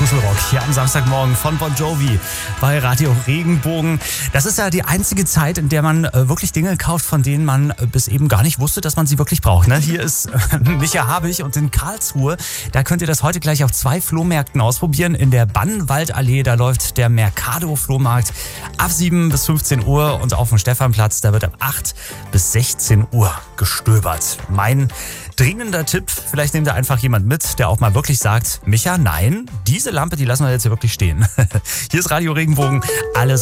Kuschelrock hier am Samstagmorgen von Bon Jovi bei Radio Regenbogen. Das ist ja die einzige Zeit, in der man wirklich Dinge kauft, von denen man bis eben gar nicht wusste, dass man sie wirklich braucht. Ne? Hier ist Micha Habich und in Karlsruhe, da könnt ihr das heute gleich auf 2 Flohmärkten ausprobieren. In der Bannwaldallee, da läuft der Mercado-Flohmarkt ab 7 bis 15 Uhr und auf dem Stephanplatz, da wird ab 8 bis 16 Uhr gestöbert. Mein dringender Tipp, vielleicht nehmt ihr einfach jemand mit, der auch mal wirklich sagt, Micha, nein, diese Lampe, die lassen wir jetzt hier wirklich stehen. Hier ist Radio Regenbogen, alles